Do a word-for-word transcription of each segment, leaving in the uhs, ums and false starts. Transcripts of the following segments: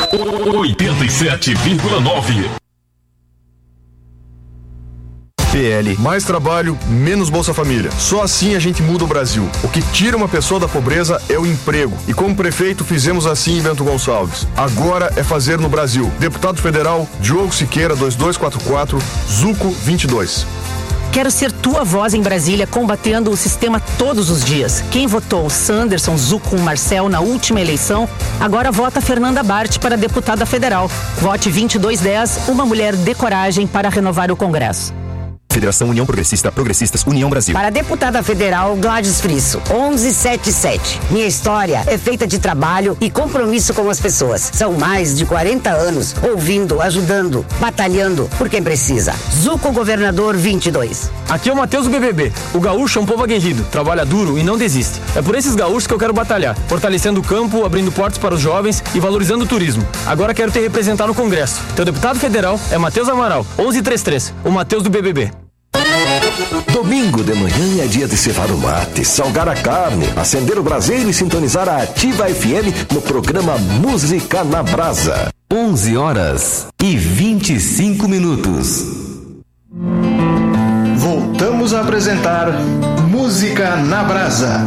oitenta e sete vírgula nove. P L, mais trabalho, menos Bolsa Família. Só assim a gente muda o Brasil. O que tira uma pessoa da pobreza é o emprego. E como prefeito fizemos assim em Bento Gonçalves. Agora é fazer no Brasil. Deputado Federal, Diogo Siqueira, dois dois quatro quatro, Zuco vinte e dois. Quero ser tua voz em Brasília, combatendo o sistema todos os dias. Quem votou Sanderson, Zuco, Marcel na última eleição, agora vota Fernanda Bart para deputada federal. Vote vinte e dois dez, uma mulher de coragem para renovar o Congresso. Federação União Progressista, Progressistas, União Brasil. Para deputada federal, Gladys Frisso, onze setenta e sete. Minha história é feita de trabalho e compromisso com as pessoas. São mais de quarenta anos ouvindo, ajudando, batalhando por quem precisa. Zuco Governador vinte e dois. Aqui é o Matheus do B B B. O gaúcho é um povo aguerrido, trabalha duro e não desiste. É por esses gaúchos que eu quero batalhar, fortalecendo o campo, abrindo portas para os jovens e valorizando o turismo. Agora quero te representar no Congresso. Teu deputado federal é Matheus Amaral, onze trinta e três. O Matheus do B B B. Domingo de manhã é dia de cevar o mate, salgar a carne, acender o braseiro e sintonizar a Ativa F M no programa Música na Brasa. onze horas e vinte e cinco minutos. Voltamos a apresentar Música na Brasa.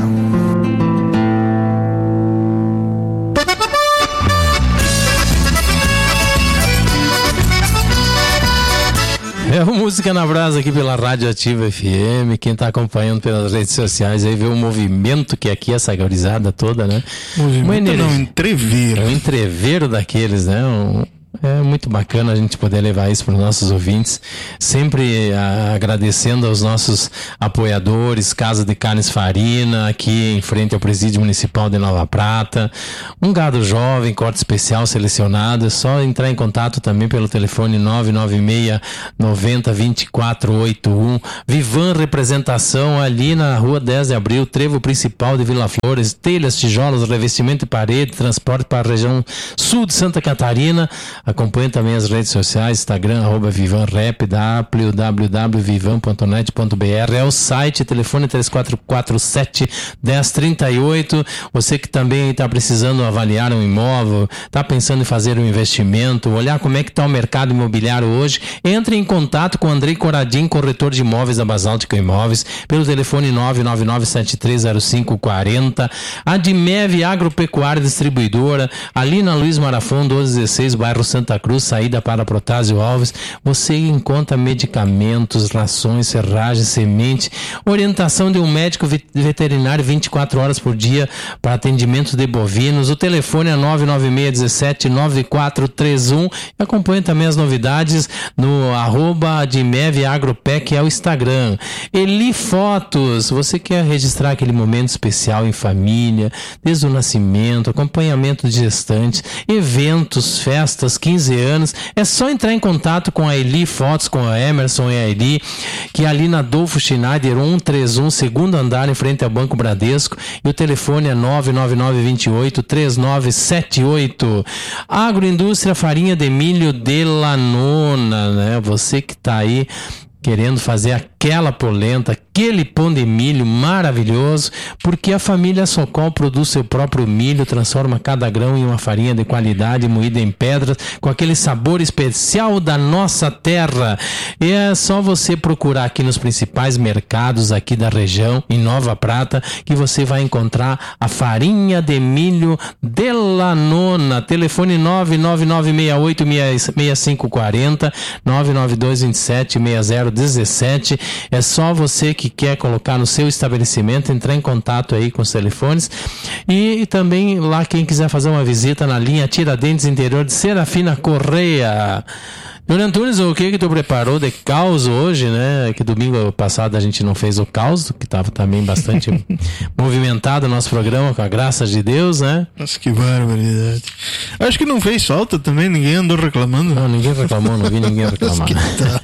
É o Música na Brasa aqui pela Rádio Ativa F M. Quem está acompanhando pelas redes sociais aí vê o movimento que aqui essa gurizada toda, né? Movimento não, entreveiro. É um entreveiro daqueles, né? Um... É muito bacana a gente poder levar isso para os nossos ouvintes, sempre a, agradecendo aos nossos apoiadores, Casa de Carnes Farina, aqui em frente ao Presídio Municipal de Nova Prata, um gado jovem, corte especial selecionado. É só entrar em contato também pelo telefone nove nove seis, nove zero, dois quatro oito um. Vivan Representação, ali na rua dez de abril, trevo principal de Vila Flores, telhas, tijolos, revestimento de parede, transporte para a região sul de Santa Catarina. Acompanhe também as redes sociais, Instagram, arroba VivanRep, w w w ponto vivan ponto net ponto b r, é o site, telefone três quatro quatro sete, um zero três oito. Você que também está precisando avaliar um imóvel, está pensando em fazer um investimento, olhar como é que está o mercado imobiliário hoje, entre em contato com o Andrei Coradim, corretor de imóveis da Basáltica Imóveis, pelo telefone nove nove nove sete três zero cinco quatro zero. A Dimev Agropecuária Distribuidora, ali na Luiz Marafon, doze dezesseis, bairro Santa Cruz, saída para Protásio Alves. Você encontra medicamentos, rações, serragem, semente, orientação de um médico veterinário vinte e quatro horas por dia para atendimento de bovinos. O telefone é nove nove seis um sete nove quatro três um. E acompanhe também as novidades no arroba Dimev Agropec, que é o Instagram. Eli Fotos, você quer registrar aquele momento especial em família, desde o nascimento, acompanhamento de gestantes, eventos, festas, quinze anos, é só entrar em contato com a Eli Fotos, com a Emerson e a Eli, que é ali na Adolfo Schneider cento e trinta e um, segundo andar, em frente ao Banco Bradesco, e o telefone é nove nove nove dois oito três nove sete oito. Agroindústria Farinha de Milho de Lanona, né? Você que está aí querendo fazer aquela polenta, aquele pão de milho maravilhoso, porque a família Socol produz seu próprio milho, transforma cada grão em uma farinha de qualidade, moída em pedras, com aquele sabor especial da nossa terra. E é só você procurar aqui nos principais mercados aqui da região, em Nova Prata, que você vai encontrar a farinha de milho de Lanona. Telefone nove nove nove seis oito seis cinco quatro zero, nove nove dois dois sete seis zero um sete. É só você que quer colocar no seu estabelecimento, entrar em contato aí com os telefones. E, e também lá quem quiser fazer uma visita na linha Tiradentes, interior de Serafina Correia. Júlio Antunes, o que que tu preparou de caos hoje, né? Que domingo passado a gente não fez o caos, que estava também bastante movimentado o nosso programa, com a graça de Deus, né? Nossa, que barbaridade. Acho que não fez falta também, ninguém andou reclamando. Não, ninguém reclamou, não vi ninguém reclamar. Que tá.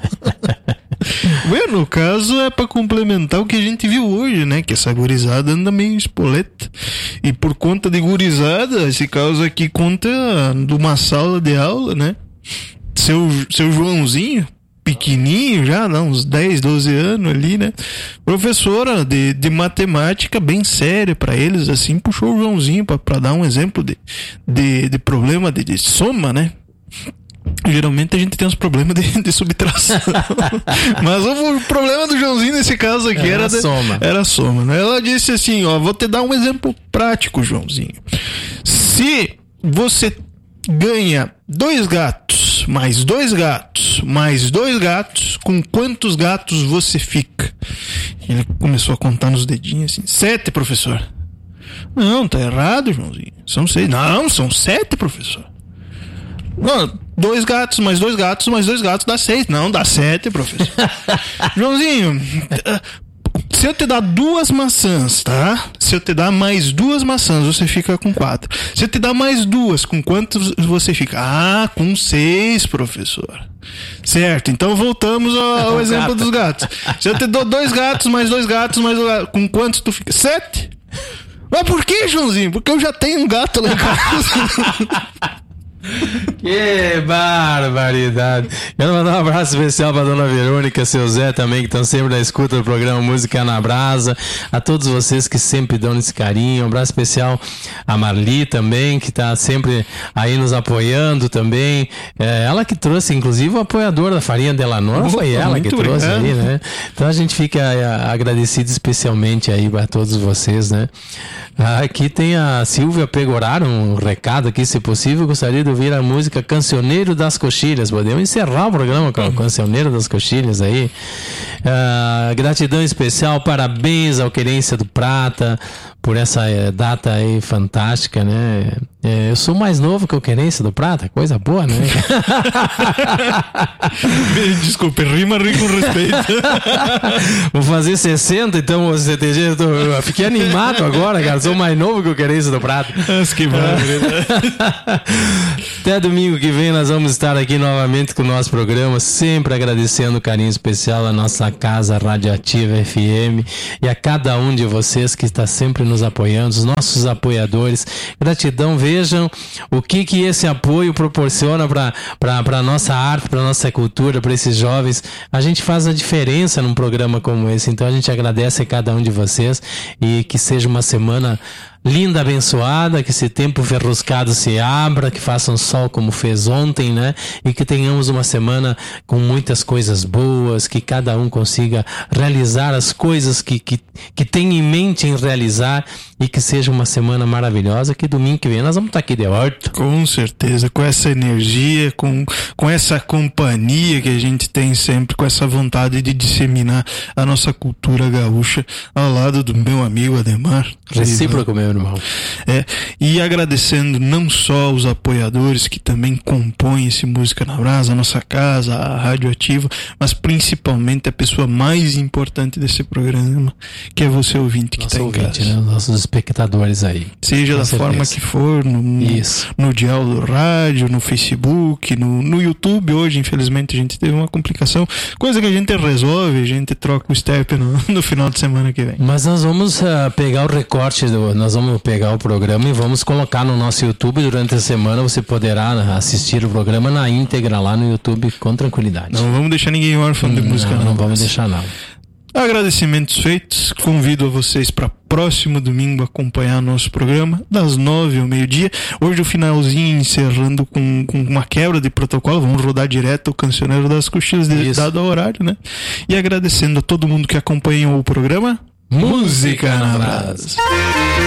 Bueno, no caso é para complementar o que a gente viu hoje, né? Que essa gurizada anda meio espoleta. E por conta de gurizada, esse caso aqui conta de uma sala de aula, né? Seu, seu Joãozinho pequenininho já, não, uns dez, doze anos ali, né? Professora de, de matemática bem séria pra eles, assim, puxou o Joãozinho pra, pra dar um exemplo de, de, de problema de, de soma, né? Geralmente a gente tem uns problemas de, de subtração. Mas o problema do Joãozinho nesse caso aqui era, era de, soma. Era soma, né? Ela disse assim, ó, vou te dar um exemplo prático, Joãozinho. Se você ganha dois gatos, mais dois gatos, mais dois gatos, com quantos gatos você fica? Ele começou a contar nos dedinhos assim, sete, professor. Não, tá errado, Joãozinho. São seis. Não, são sete, professor. Não, dois gatos, mais dois gatos, mais dois gatos dá seis. Não, dá sete, professor. Joãozinho, se eu te dar duas maçãs, tá? Se eu te dar mais duas maçãs, você fica com quatro. Se eu te dar mais duas, com quantos você fica? Ah, com seis, professor. Certo, então voltamos ao, ao exemplo dos gatos. Se eu te dou dois gatos, mais dois gatos, mais dois gatos, com quantos tu fica? Sete? Mas por que, Joãozinho? Porque eu já tenho um gato lá em casa. Que barbaridade. Quero mandar um abraço especial pra dona Verônica, seu Zé também, que estão sempre na escuta do programa Música na Brasa. A todos vocês que sempre dão esse carinho. Um abraço especial a Marli também, que tá sempre aí nos apoiando também. É, ela que trouxe, inclusive, o apoiador da Farinha Delanor. Oh, foi ela que trouxe obrigado. Aí, né? Então a gente fica agradecido especialmente aí pra todos vocês, né? Aqui tem a Silvia Pegoraro, um recado aqui, se possível, gostaria de ouvir a música Cancioneiro das Coxilhas. Podemos encerrar o programa com o Cancioneiro das Coxilhas aí. Uh, gratidão especial, parabéns ao Querência do Prata por essa uh, data aí fantástica, né? Uh, eu sou mais novo que o Querência do Prata, coisa boa, né? Desculpe, rima, rima com respeito. Vou fazer sessenta, então o C T G, eu, tô, eu fiquei animado agora, cara. Sou mais novo que o Querência do Prata. Nossa, que maravilha. Até domingo que vem nós vamos estar aqui novamente com o nosso programa, sempre agradecendo o carinho especial à nossa casa Radioativa F M e a cada um de vocês que está sempre nos apoiando, os nossos apoiadores. Gratidão, vejam o que que esse apoio proporciona para para nossa arte, para nossa cultura, para esses jovens. A gente faz a diferença num programa como esse, então a gente agradece a cada um de vocês e que seja uma semana linda, abençoada, que esse tempo ferruscado se abra, que faça um sol como fez ontem, né? E que tenhamos uma semana com muitas coisas boas, que cada um consiga realizar as coisas que, que, que tem em mente em realizar e que seja uma semana maravilhosa, que domingo que vem nós vamos estar aqui de volta. Com certeza, com essa energia, com, com essa companhia que a gente tem sempre, com essa vontade de disseminar a nossa cultura gaúcha ao lado do meu amigo Ademar. Recíproco, meu irmão. É, e agradecendo não só os apoiadores que também compõem esse Música na Brasa, a nossa casa, a Radioativa, mas principalmente a pessoa mais importante desse programa, que é você ouvinte que está em casa. Né? Nossos espectadores aí. Seja Com da certeza. forma que for, no, Isso. no dial do rádio, no Facebook, no, no YouTube. Hoje, infelizmente, a gente teve uma complicação, coisa que a gente resolve, a gente troca o step no, no final de semana que vem. Mas nós vamos uh, pegar o recorte, do, nós vamos pegar o programa e vamos colocar no nosso YouTube durante a semana. Você poderá assistir o programa na íntegra lá no YouTube com tranquilidade. Não vamos deixar ninguém órfão de não, música. Não, não vamos deixar não. Agradecimentos feitos. Convido a vocês para próximo domingo acompanhar nosso programa das nove ao meio-dia. Hoje o finalzinho encerrando com, com uma quebra de protocolo. Vamos rodar direto o Cancioneiro das Coxilhas, dado ao horário, né? E agradecendo a todo mundo que acompanhou o programa Música na Brasa.